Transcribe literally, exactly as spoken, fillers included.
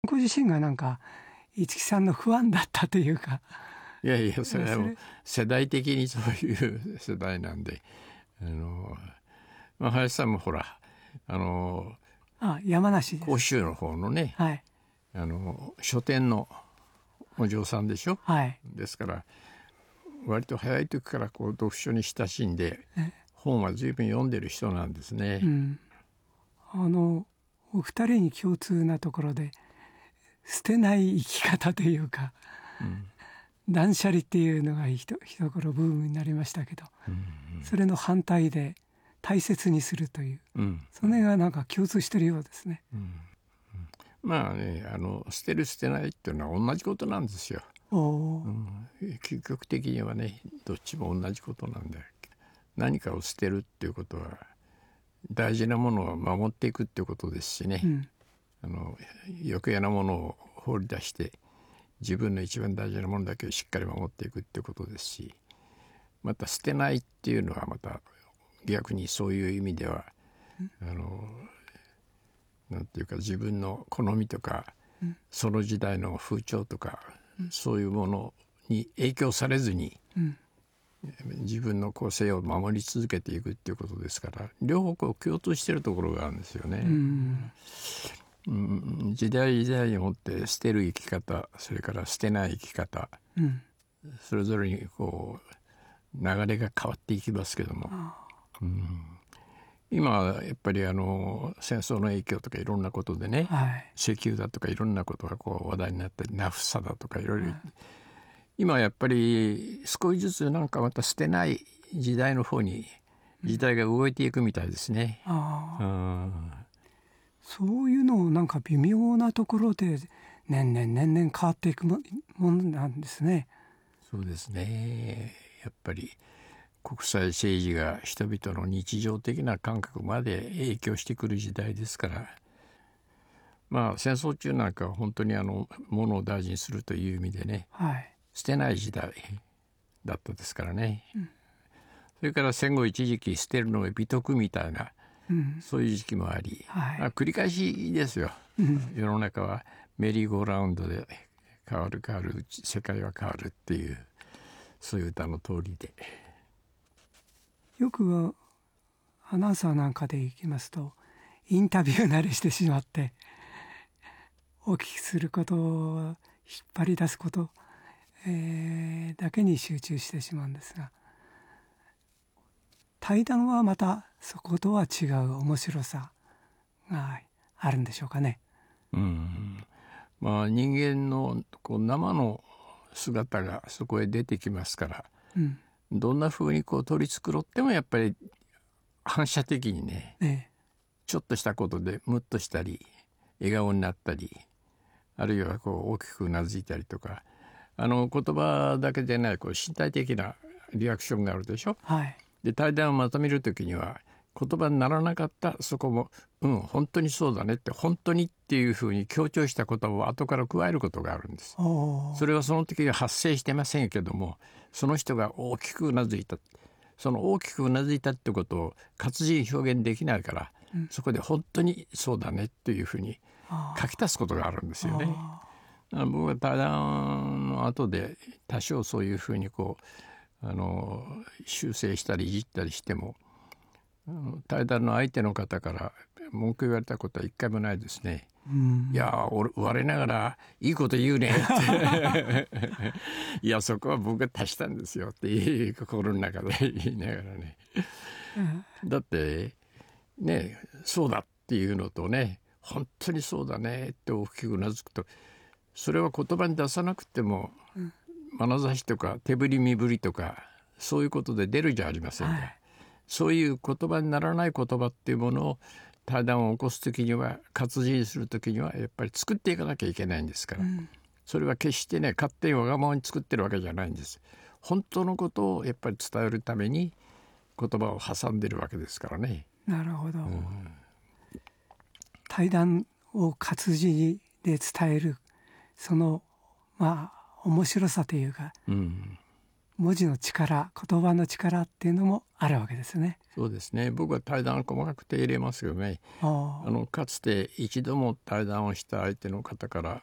ご自身がなんか五木さんのファンだったというか。 いやいや、それはもう世代的にそういう世代なんで、あの、まあ、林さんもほら、あの、 あ、山梨です。 甲州の方のね、 はい、 あの書店のお嬢さんでしょ、 はい、 ですから割と早い時からこう読書に親しんで本は随分読んでる人なんですね。 うん、あのお二人に共通なところで捨てない生き方というか、うん、断捨離っていうのがひと一頃ブームになりましたけど、うんうん、それの反対で大切にするという、うん、それがなんか共通してるようですね。うんうん、 まあね、あの捨てる捨てないっていうのは同じことなんですよ。うん、究極的にはね、どっちも同じことなんだよ。何かを捨てるっていうことは大事なものを守っていくっていうことですしね、うん、あの余計なものを放り出して自分の一番大事なものだけをしっかり守っていくっていうことですし、また捨てないっていうのはまた逆にそういう意味では、うん、あのなんていうか自分の好みとか、うん、その時代の風潮とか、うん、そういうものに影響されずに、うん、自分の個性を守り続けていくっていうことですから、両方こう共通しているところがあるんですよね。うんうん、時代時代にもって捨てる生き方、それから捨てない生き方、うん、それぞれにこう流れが変わっていきますけども、うん、今はやっぱりあの戦争の影響とかいろんなことでね、はい、石油だとかいろんなことがこう話題になったり、ナフサだとかいろいろ、はい、今やっぱり少しずつなんかまた捨てない時代の方に時代が動いていくみたいですね。うん、あうん、そういうのをなんか微妙なところで年々年々変わっていくものなんですね。 そうですね。やっぱり国際政治が人々の日常的な感覚まで影響してくる時代ですから、まあ戦争中なんかは本当にあの物を大事にするという意味でね、はい、捨てない時代だったですからね、うん、それから戦後一時期捨てるのが美徳みたいな、うん、そういう時期もあり、はい、まあ、繰り返しですよ、うん、世の中はメリーゴーラウンドで変わる変わる世界は変わるっていう、そういう歌の通りで、 よくアナウンサーなんかで行きますとインタビュー慣れしてしまってお聞きすることを引っ張り出すこと、えー、だけに集中してしまうんですが、対談はまたそことは違う面白さがあるんでしょうかね。 うん、まあ、人間のこう生の姿がそこへ出てきますから、うん、どんな風にこう取り繕ってもやっぱり反射的にね、ね、ちょっとしたことでムッとしたり笑顔になったり、あるいはこう大きくうなずいたりとか、あの言葉だけでないこう身体的なリアクションがあるでしょ、はい、で対談をまとめるときには言葉にならなかったそこも、うん本当にそうだねって、本当にっていうふうに強調した言葉を後から加えることがあるんです。それはその時は発生してませんけども、その人が大きくうなずいた、その大きくうなずいたってことを活字表現できないから、うん、そこで本当にそうだねっていうふうに書き足すことがあるんですよね。僕は対談の後で多少そういうふうにこうあの修正したりいじったりしても、対談の相手の方から文句言われたことは一回もないですね。うん、いや俺我ながらいいこと言うねっていやそこは僕が足したんですよっていう心の中で言いながらね、うん、だってねそうだっていうのとね本当にそうだねって大きくうなずくと、それは言葉に出さなくても、うん、眼差しとか手振り身振りとかそういうことで出るじゃありませんか、はい、そういう言葉にならない言葉っていうものを対談を起こすときには、活字にするときにはやっぱり作っていかなきゃいけないんですから、うん、それは決してね勝手にわがままに作ってるわけじゃないんです。本当のことをやっぱり伝えるために言葉を挟んでるわけですからね。 なるほど、うん、対談を活字で伝えるそのまあ面白さというか、うん、 文字の力、言葉の力っていうのもあるわけですね。 そうですね。僕は対談細かく手入れますよね。あのかつて一度も対談をした相手の方から